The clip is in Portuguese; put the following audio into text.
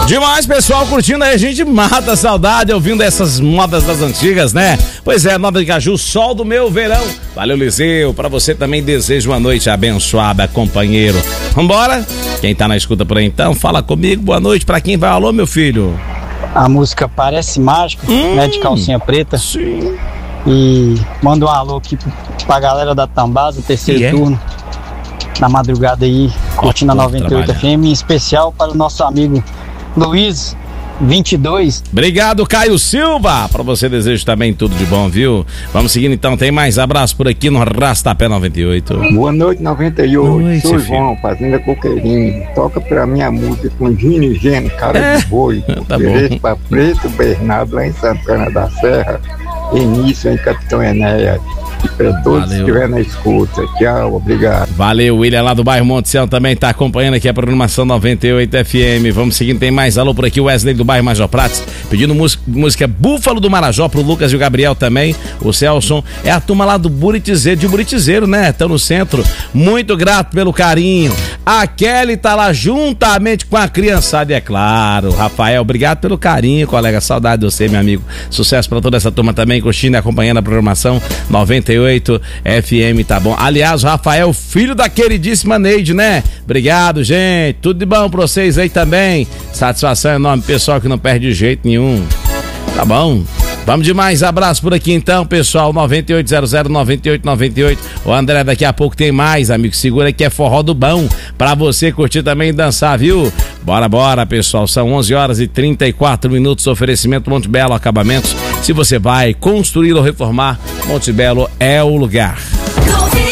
Demais, pessoal, curtindo aí, a gente mata a saudade ouvindo essas modas das antigas, né? Pois é, Nova de Caju, sol do meu verão. Valeu, Liseu, pra você também desejo uma noite abençoada, companheiro. Vambora? Quem tá na escuta por aí então, fala comigo, boa noite, pra quem vai, alô, meu filho? A música Parece Mágica, né, de Calcinha Preta. Sim. E manda um alô aqui pra galera da Tambasa, terceiro turno, na madrugada aí, curtindo a 98 FM, em especial para o nosso amigo Luiz 22. Obrigado, Caio Silva. Pra você desejo também tudo de bom, viu? Vamos seguindo então, tem mais abraço por aqui no Rastapé 98. Boa noite, 98. Sou João, Fazenda Coqueirinho. Toca pra minha música com Gino e Geno, cara de boi. Tá bom. Pra Preto Bernardo, lá em Santana da Serra. Início em Capitão Enéas. E pra todos que estiverem na escuta. Tchau, obrigado. Valeu, William lá do bairro Monte Sião também tá acompanhando aqui a programação 98 FM. Vamos seguindo, tem mais alô por aqui, o Wesley do bairro Major Prates, pedindo música Búfalo do Marajó pro Lucas e o Gabriel também. O Celson é a turma lá do Buritizeiro, de Buritizeiro, né? Estão no centro. Muito grato pelo carinho. A Kelly tá lá juntamente com a criançada, e é claro, Rafael, obrigado pelo carinho, colega. Saudade de você, meu amigo. Sucesso pra toda essa turma também, curtindo e acompanhando a programação 98 FM, tá bom? Aliás, o Rafael, filho da queridíssima Neide, né? Obrigado, gente. Tudo de bom pra vocês aí também. Satisfação enorme, pessoal que não perde de jeito nenhum. Tá bom? Vamos de mais abraço por aqui então, pessoal. 9800-9898. O André, daqui a pouco tem mais, amigo. Segura que é forró do bom pra você curtir também e dançar, viu? Bora, pessoal. São 11h34. Oferecimento Monte Belo Acabamentos. Se você vai construir ou reformar, Monte Belo é o lugar.